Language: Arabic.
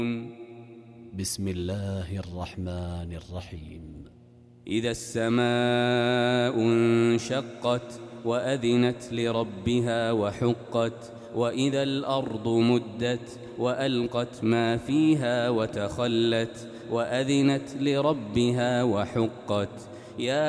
بسم الله الرحمن الرحيم. إذا السماء انشقت وأذنت لربها وحقت، وإذا الأرض مدت وألقت ما فيها وتخلت وأذنت لربها وحقت. يا